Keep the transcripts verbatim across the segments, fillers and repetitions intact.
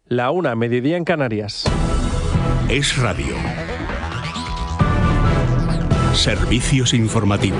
La una, mediodía en Canarias. Es Radio. Servicios informativos.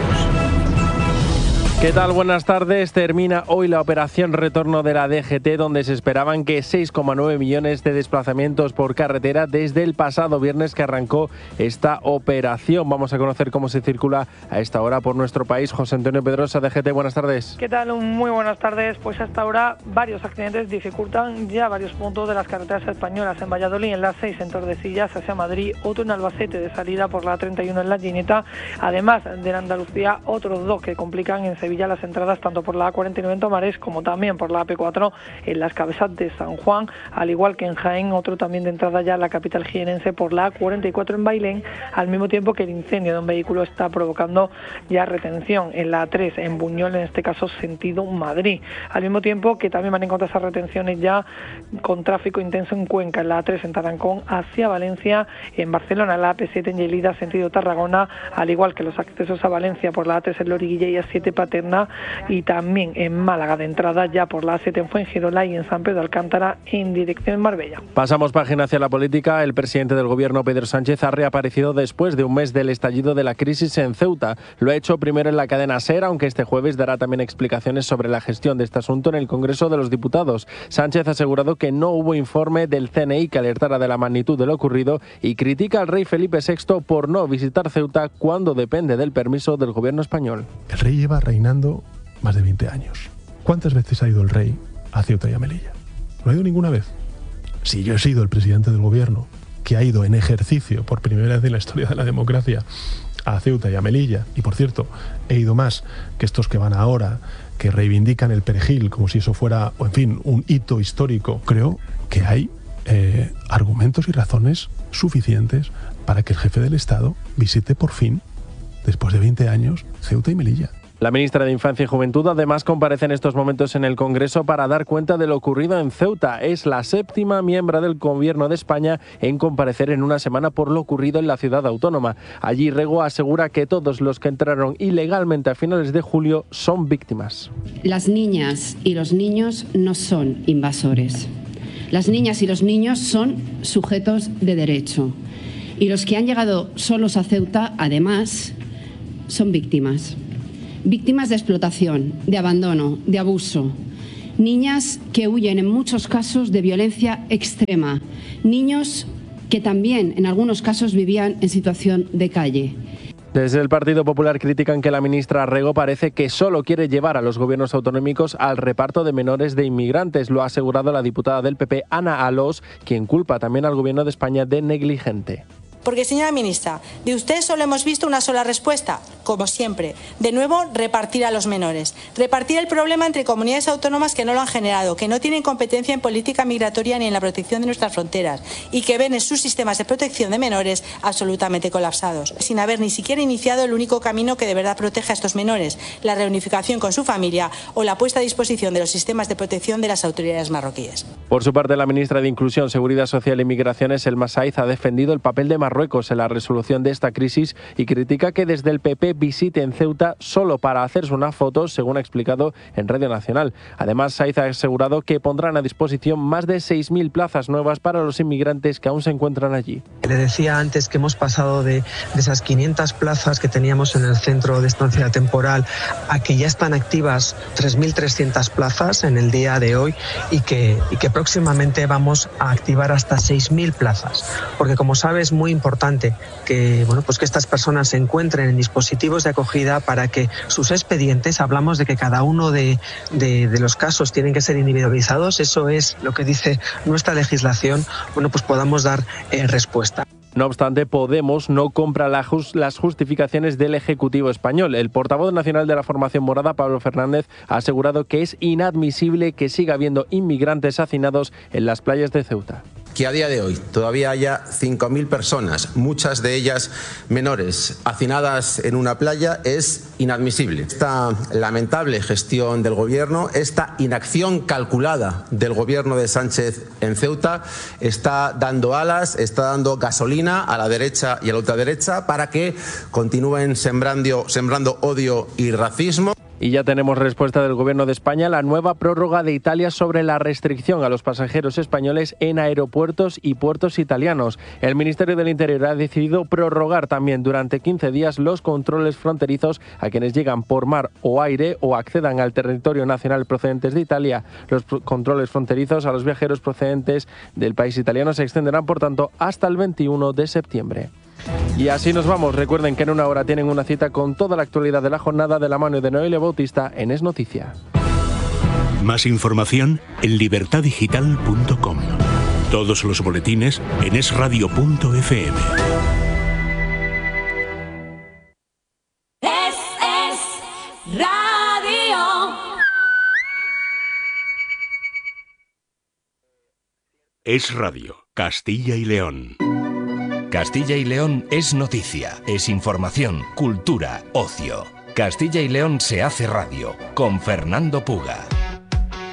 ¿Qué tal? Buenas tardes. Termina hoy la operación retorno de la D G T, donde se esperaban que seis coma nueve millones de desplazamientos por carretera desde el pasado viernes que arrancó esta operación. Vamos a conocer cómo se circula a esta hora por nuestro país. José Antonio Pedrosa, D G T, buenas tardes. ¿Qué tal? Muy buenas tardes. Pues hasta ahora varios accidentes dificultan ya varios puntos de las carreteras españolas. En Valladolid, en la seis, en Tordesillas hacia Madrid, otro en Albacete de salida por la treinta y uno en La Gineta. Además de en Andalucía, otros dos que complican en Sevilla las entradas tanto por la A cuarenta y nueve en Tomares como también por la A P cuatro en las Cabezas de San Juan, al igual que en Jaén, otro también de entrada ya a la capital jienense por la A cuarenta y cuatro en Bailén, al mismo tiempo que el incendio de un vehículo está provocando ya retención en la A tres en Buñol, en este caso sentido Madrid, al mismo tiempo que también van a encontrar esas retenciones ya con tráfico intenso en Cuenca, en la A tres en Tarancón hacia Valencia, en Barcelona en la A P siete en Lleida sentido Tarragona, al igual que los accesos a Valencia por la A tres en Loriguilla y A siete Paterna, y también en Málaga de entrada ya por la A siete en Fuengirola y en San Pedro Alcántara en dirección Marbella. Pasamos página hacia la política. El presidente del gobierno, Pedro Sánchez, ha reaparecido después de un mes del estallido de la crisis en Ceuta. Lo ha hecho primero en la cadena SER, aunque este jueves dará también explicaciones sobre la gestión de este asunto en el Congreso de los Diputados. Sánchez ha asegurado que no hubo informe del C N I que alertara de la magnitud de lo ocurrido y critica al rey Felipe sexto por no visitar Ceuta cuando depende del permiso del gobierno español. El rey lleva reinando más de veinte años. ¿Cuántas veces ha ido el rey a Ceuta y a Melilla? ¿No ha ido ninguna vez? Si yo he sido el presidente del gobierno que ha ido en ejercicio por primera vez en la historia de la democracia a Ceuta y a Melilla, y por cierto, he ido más que estos que van ahora, que reivindican el perejil como si eso fuera, o en fin, un hito histórico, creo que hay eh, argumentos y razones suficientes para que el jefe del Estado visite por fin, después de veinte años, Ceuta y Melilla. La ministra de Infancia y Juventud además comparece en estos momentos en el Congreso para dar cuenta de lo ocurrido en Ceuta. Es la séptima miembro del Gobierno de España en comparecer en una semana por lo ocurrido en la ciudad autónoma. Allí Rego asegura que todos los que entraron ilegalmente a finales de julio son víctimas. Las niñas y los niños no son invasores. Las niñas y los niños son sujetos de derecho. Y los que han llegado solos a Ceuta, además, son víctimas. Víctimas de explotación, de abandono, de abuso. Niñas que huyen en muchos casos de violencia extrema. Niños que también en algunos casos vivían en situación de calle. Desde el Partido Popular critican que la ministra Rego parece que solo quiere llevar a los gobiernos autonómicos al reparto de menores de inmigrantes. Lo ha asegurado la diputada del P P, Ana Alós, quien culpa también al Gobierno de España de negligente. Porque, señora ministra, de usted solo hemos visto una sola respuesta, como siempre. De nuevo, repartir a los menores. Repartir el problema entre comunidades autónomas que no lo han generado, que no tienen competencia en política migratoria ni en la protección de nuestras fronteras y que ven en sus sistemas de protección de menores absolutamente colapsados, sin haber ni siquiera iniciado el único camino que de verdad protege a estos menores, la reunificación con su familia o la puesta a disposición de los sistemas de protección de las autoridades marroquíes. Por su parte, la ministra de Inclusión, Seguridad Social y Migraciones, Elma Saiz, ha defendido el papel de Marruecos en la resolución de esta crisis y critica que desde el P P visiten Ceuta solo para hacerse una foto, según ha explicado en Radio Nacional. Además, Saiz ha asegurado que pondrán a disposición más de seis mil plazas nuevas para los inmigrantes que aún se encuentran allí. Le decía antes que hemos pasado de, de esas quinientas plazas que teníamos en el centro de estancia temporal a que ya están activas tres mil trescientas plazas en el día de hoy y que, y que próximamente vamos a activar hasta seis mil plazas. Porque, como sabes, es muy importante que, bueno, pues que estas personas se encuentren en dispositivos de acogida para que sus expedientes, hablamos de que cada uno de, de, de los casos tienen que ser individualizados, eso es lo que dice nuestra legislación, bueno, pues podamos dar eh, respuesta. No obstante, Podemos no compra la just, las justificaciones del Ejecutivo español. El portavoz nacional de la formación morada, Pablo Fernández, ha asegurado que es inadmisible que siga habiendo inmigrantes hacinados en las playas de Ceuta. Que a día de hoy todavía haya cinco mil personas, muchas de ellas menores, hacinadas en una playa es inadmisible. Esta lamentable gestión del Gobierno, esta inacción calculada del Gobierno de Sánchez en Ceuta está dando alas, está dando gasolina a la derecha y a la ultraderecha para que continúen sembrando, sembrando odio y racismo. Y ya tenemos respuesta del Gobierno de España a la nueva prórroga de Italia sobre la restricción a los pasajeros españoles en aeropuertos y puertos italianos. El Ministerio del Interior ha decidido prorrogar también durante quince días los controles fronterizos a quienes llegan por mar o aire o accedan al territorio nacional procedentes de Italia. Los controles fronterizos a los viajeros procedentes del país italiano se extenderán, por tanto, hasta el veintiuno de septiembre. Y así nos vamos. Recuerden que en una hora tienen una cita con toda la actualidad de la jornada de la mano de Noelia Bautista en Es Noticia. Más información en libertad digital punto com. Todos los boletines en es radio punto efe eme. Es, es radio. Es Radio, Castilla y León. Castilla y León es noticia, es información, cultura, ocio. Castilla y León se hace radio con Fernando Puga.